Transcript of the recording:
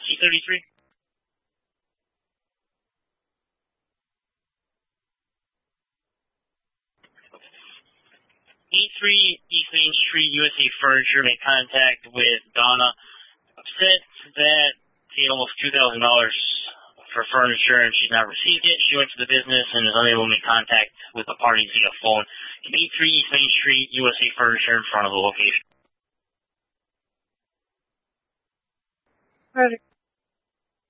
C33. E3 East Main Street, USA Furniture made contact with Donna, upset that paid almost $2,000 for furniture and she's not received it. She went to the business and is unable to make contact with the parties via phone. E3 East Main Street, USA Furniture in front of the location. Roger.